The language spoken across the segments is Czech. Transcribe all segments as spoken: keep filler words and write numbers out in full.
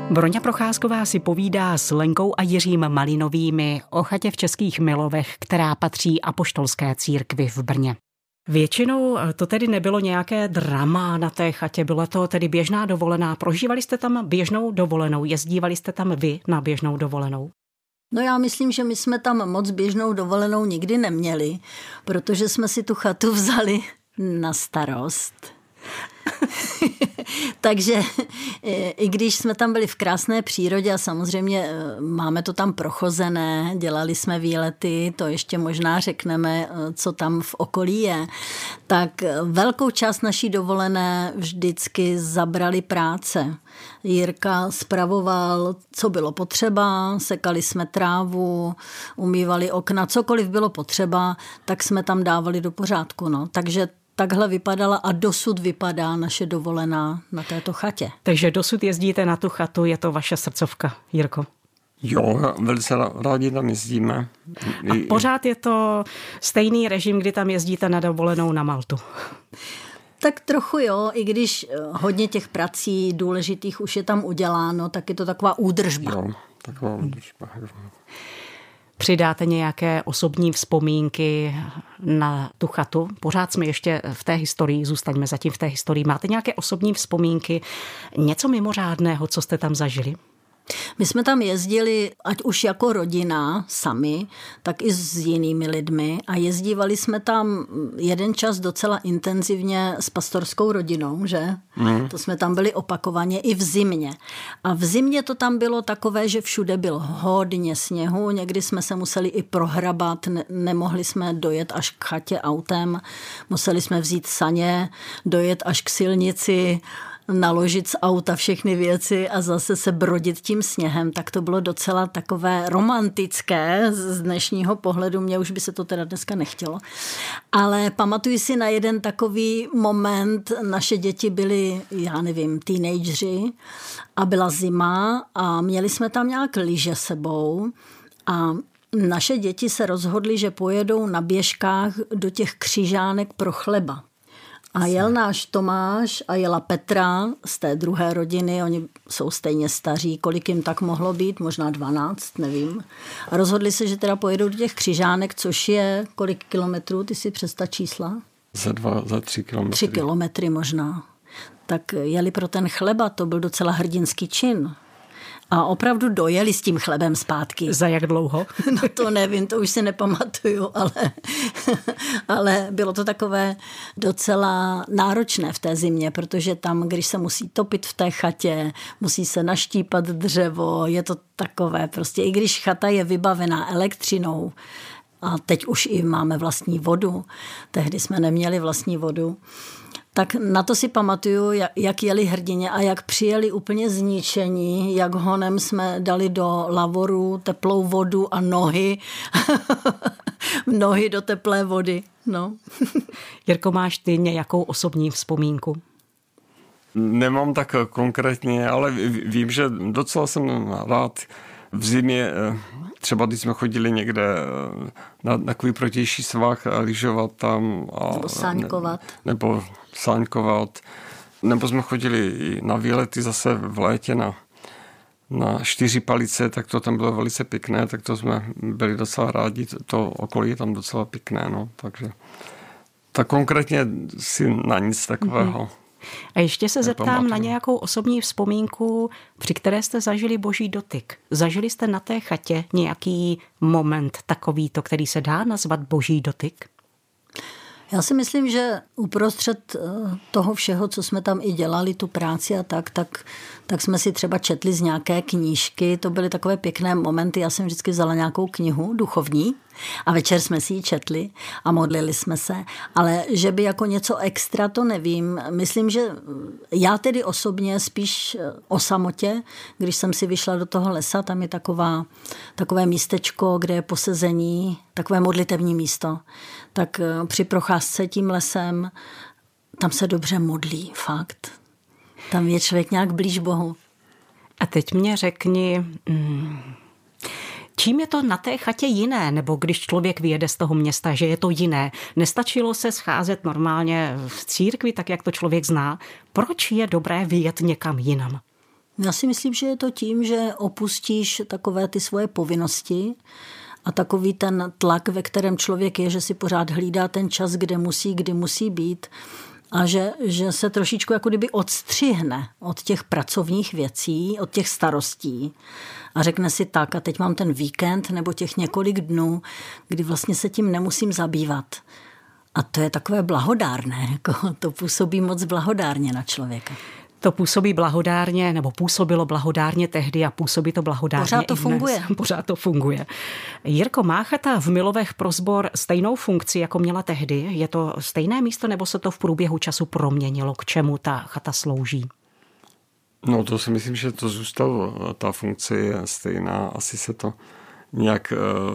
Broňa Procházková si povídá s Lenkou a Jiřím Malinovými o chatě v Českých Milovech, která patří apoštolské církvi v Brně. Většinou to tedy nebylo nějaké drama na té chatě, byla to tedy běžná dovolená. Prožívali jste tam běžnou dovolenou, jezdívali jste tam vy na běžnou dovolenou? No já myslím, že my jsme tam moc běžnou dovolenou nikdy neměli, protože jsme si tu chatu vzali na starost. Takže i když jsme tam byli v krásné přírodě a samozřejmě máme to tam prochozené, dělali jsme výlety, to ještě možná řekneme, co tam v okolí je, tak velkou část naší dovolené vždycky zabrali práce. Jirka spravoval, co bylo potřeba, sekali jsme trávu, umývali okna, cokoliv bylo potřeba, tak jsme tam dávali do pořádku. No. Takže takhle vypadala a dosud vypadá naše dovolená na této chatě. Takže dosud jezdíte na tu chatu, je to vaše srdcovka, Jirko? Jo, velice rádi tam jezdíme. A pořád je to stejný režim, kdy tam jezdíte na dovolenou na Maltu? Tak trochu jo, i když hodně těch prací důležitých už je tam uděláno, tak je to taková údržba. Jo, taková údržba. Jo. Přidáte nějaké osobní vzpomínky na tu chatu? Pořád jsme ještě v té historii, zůstaňme zatím v té historii. Máte nějaké osobní vzpomínky, něco mimořádného, co jste tam zažili? My jsme tam jezdili, ať už jako rodina sami, tak i s jinými lidmi a jezdívali jsme tam jeden čas docela intenzivně s pastorskou rodinou, že? Mm. To jsme tam byli opakovaně i v zimě. A v zimě to tam bylo takové, že všude bylo hodně sněhu, někdy jsme se museli i prohrabat, ne- nemohli jsme dojet až k chatě autem, museli jsme vzít saně, dojet až k silnici, naložit z auta všechny věci a zase se brodit tím sněhem, tak to bylo docela takové romantické z dnešního pohledu. Mně už by se to teda dneska nechtělo. Ale pamatuju si na jeden takový moment, naše děti byly, já nevím, teenageři a byla zima a měli jsme tam nějak lyže sebou a naše děti se rozhodly, že pojedou na běžkách do těch Křižánek pro chleba. A jel náš Tomáš a jela Petra z té druhé rodiny, oni jsou stejně staří, kolik jim tak mohlo být, možná dvanáct, nevím. A rozhodli se, že teda pojedou do těch Křižánek, což je kolik kilometrů, ty si představ čísla? Za dva, za tři kilometry. Tři kilometry možná. Tak jeli pro ten chleba, to byl docela hrdinský čin. A opravdu dojeli s tím chlebem zpátky. Za jak dlouho? No to nevím, to už si nepamatuju, ale, ale bylo to takové docela náročné v té zimě, protože tam, když se musí topit v té chatě, musí se naštípat dřevo, je to takové prostě, i když chata je vybavená elektřinou, a teď už i máme vlastní vodu, tehdy jsme neměli vlastní vodu, tak na to si pamatuju, jak jeli hrdině a jak přijeli úplně zničení, jak honem jsme dali do lavoru teplou vodu a nohy, nohy do teplé vody. No. Jirko, máš ty nějakou osobní vzpomínku? Nemám tak konkrétně, ale vím, že docela jsem rád v zimě, třeba když jsme chodili někde na takový protější svah a lyžovat tam. A nebo sáňkovat. Ne, nebo sáňkovat. Nebo jsme chodili i na výlety zase v létě na, na čtyři palice, tak to tam bylo velice pěkné, tak to jsme byli docela rádi. To okolí je tam docela pěkné, no, takže tak konkrétně si na nic takového. Mm-hmm. A ještě se zeptám na nějakou osobní vzpomínku, při které jste zažili boží dotyk. Zažili jste na té chatě nějaký moment takovýto, který se dá nazvat boží dotyk? Já si myslím, že uprostřed toho všeho, co jsme tam i dělali, tu práci a tak, tak, tak jsme si třeba četli z nějaké knížky. To byly takové pěkné momenty. Já jsem vždycky vzala nějakou knihu duchovní a večer jsme si ji četli a modlili jsme se. Ale že by jako něco extra, to nevím. Myslím, že já tedy osobně spíš o samotě, když jsem si vyšla do toho lesa, tam je taková, takové místečko, kde je posezení, takové modlitevní místo. Tak při procházce tím lesem, tam se dobře modlí, fakt. Tam je člověk nějak blíž Bohu. A teď mě řekni, čím je to na té chatě jiné, nebo když člověk vyjede z toho města, že je to jiné? Nestačilo se scházet normálně v církvi, tak jak to člověk zná? Proč je dobré vyjet někam jinam? Já si myslím, že je to tím, že opustíš takové ty svoje povinnosti a takový ten tlak, ve kterém člověk je, že si pořád hlídá ten čas, kde musí, kdy musí být a že, že se trošičku jako kdyby odstřihne od těch pracovních věcí, od těch starostí a řekne si tak a teď mám ten víkend nebo těch několik dnů, kdy vlastně se tím nemusím zabývat. A to je takové blahodárné, jako to působí moc blahodárně na člověka. To působí blahodárně, nebo působilo blahodárně tehdy a působí to blahodárně Pořád to i dnes. funguje. Pořád to funguje. Jirko, má chata v Milovech pro sbor stejnou funkci, jako měla tehdy? Je to stejné místo, nebo se to v průběhu času proměnilo? K čemu ta chata slouží? No to si myslím, že to zůstalo. Ta funkce je stejná. Asi se to nějak...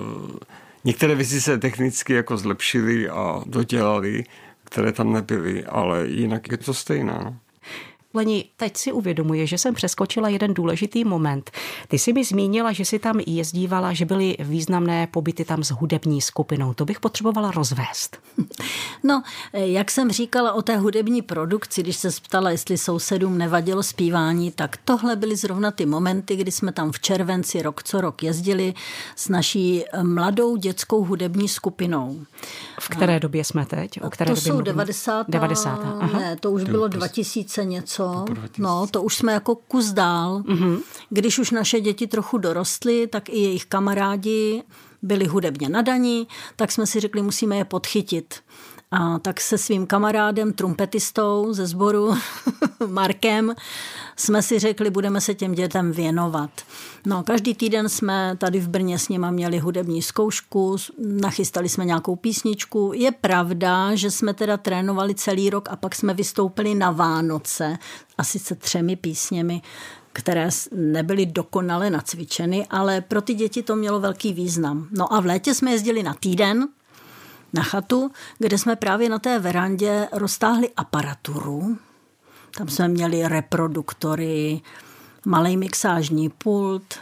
Některé věci se technicky jako zlepšily a dodělaly, které tam nebyly, ale jinak je to stejná. No. Leni, teď si uvědomuji, že jsem přeskočila jeden důležitý moment. Ty jsi mi zmínila, že jsi tam jezdívala, že byly významné pobyty tam s hudební skupinou. To bych potřebovala rozvést. No, jak jsem říkala o té hudební produkci, když se ptala, jestli sousedům nevadilo zpívání, tak tohle byly zrovna ty momenty, kdy jsme tam v červenci rok co rok jezdili s naší mladou dětskou hudební skupinou. V které době jsme teď? O které to době jsou mluvíme? devadesátá devadesátá Ne, to už To bylo prostě dva tisíce něco. dva tisíce. No, to už jsme jako kus dál. Mm-hmm. Když už naše děti trochu dorostly, tak i jejich kamarádi byli hudebně nadaní, tak jsme si řekli, musíme je podchytit. A tak se svým kamarádem, trumpetistou ze sboru, Markem, jsme si řekli, budeme se těm dětem věnovat. No, každý týden jsme tady v Brně s nima měli hudební zkoušku, nachystali jsme nějakou písničku. Je pravda, že jsme teda trénovali celý rok a pak jsme vystoupili na Vánoce, a sice třemi písněmi, které nebyly dokonale nacvičeny, ale pro ty děti to mělo velký význam. No a v létě jsme jezdili na týden na chatu, kde jsme právě na té verandě roztáhli aparaturu. Tam jsme měli reproduktory, malej mixážní pult,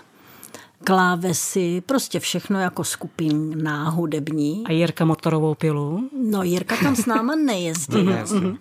klávesy, prostě všechno jako skupina hudební. A Jirka motorovou pilu? No, Jirka tam s náma nejezdil. Mm-hmm.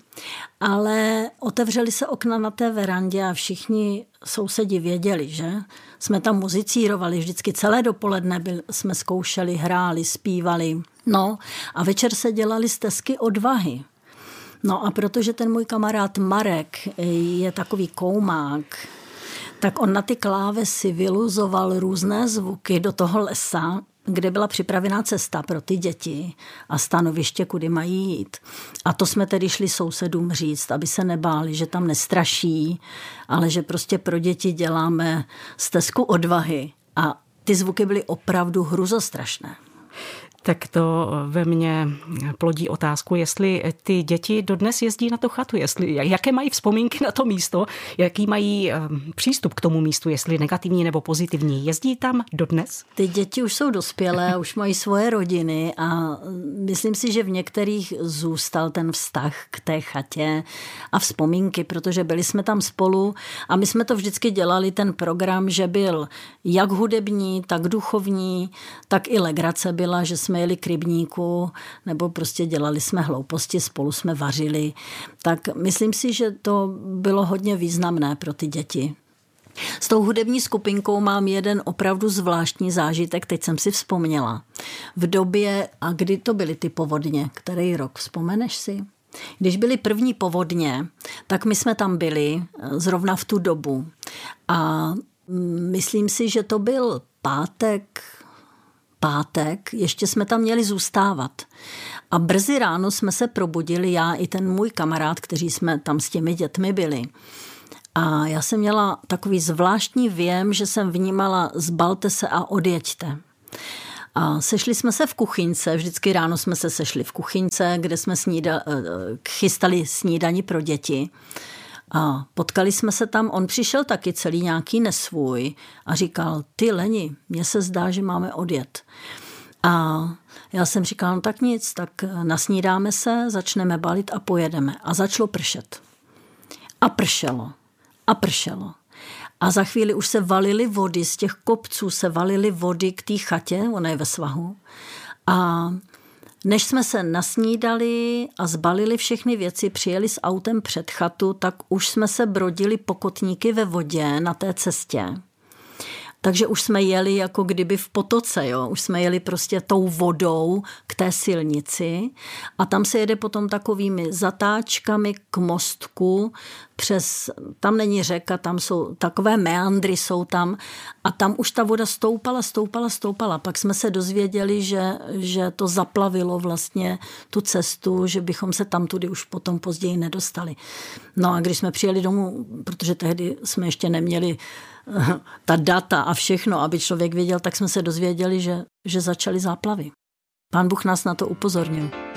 Ale otevřeli se okna na té verandě a všichni sousedi věděli, že? Jsme tam muzicírovali, vždycky celé dopoledne byl, jsme zkoušeli, hráli, zpívali. No a večer se dělali stezky odvahy. No a protože ten můj kamarád Marek je takový koumák, tak on na ty klávesy vyluzoval různé zvuky do toho lesa, kde byla připravená cesta pro ty děti a stanoviště, kudy mají jít. A to jsme tedy šli sousedům říct, aby se nebáli, že tam nestraší, ale že prostě pro děti děláme stezku odvahy. A ty zvuky byly opravdu hruzostrašné. Tak to ve mně plodí otázku, jestli ty děti dodnes jezdí na tu chatu, jestli, jaké mají vzpomínky na to místo, jaký mají přístup k tomu místu, jestli negativní nebo pozitivní. Jezdí tam dodnes? Ty děti už jsou dospělé, už mají svoje rodiny a myslím si, že v některých zůstal ten vztah k té chatě a vzpomínky, protože byli jsme tam spolu a my jsme to vždycky dělali, ten program, že byl jak hudební, tak duchovní, tak i legrace byla, že jsme jeli k rybníku, nebo prostě dělali jsme hlouposti, spolu jsme vařili. Tak myslím si, že to bylo hodně významné pro ty děti. S tou hudební skupinkou mám jeden opravdu zvláštní zážitek, teď jsem si vzpomněla. V době, a kdy to byly ty povodně, který rok, vzpomeneš si? Když byly první povodně, tak my jsme tam byli zrovna v tu dobu. A myslím si, že to byl pátek, pátek, ještě jsme tam měli zůstávat. A brzy ráno jsme se probudili, já i ten můj kamarád, kteří jsme tam s těmi dětmi byli. A já jsem měla takový zvláštní věm, že jsem vnímala zbalte se a odjeďte. A sešli jsme se v kuchyňce, vždycky ráno jsme se sešli v kuchyňce, kde jsme snída, chystali snídani pro děti. A potkali jsme se tam, on přišel taky celý nějaký nesvůj a říkal, ty Leni, mně se zdá, že máme odjet. A já jsem říkala, no tak nic, tak nasnídáme se, začneme balit a pojedeme. A začalo pršet. A pršelo. A pršelo. A za chvíli už se valily vody, z těch kopců se valily vody k té chatě, ona je ve svahu. A Než jsme se nasnídali a zbalili všechny věci, přijeli s autem před chatu, tak už jsme se brodili po kotníky ve vodě na té cestě. Takže už jsme jeli jako kdyby v potoce, jo? Už jsme jeli prostě tou vodou k té silnici a tam se jede potom takovými zatáčkami k mostku přes, tam není řeka, tam jsou takové meandry jsou tam a tam už ta voda stoupala, stoupala, stoupala. Pak jsme se dozvěděli, že, že to zaplavilo vlastně tu cestu, že bychom se tam tudy už potom později nedostali. No a když jsme přijeli domů, protože tehdy jsme ještě neměli ta data a všechno, aby člověk věděl, tak jsme se dozvěděli, že, že začaly záplavy. Pán Bůh nás na to upozornil.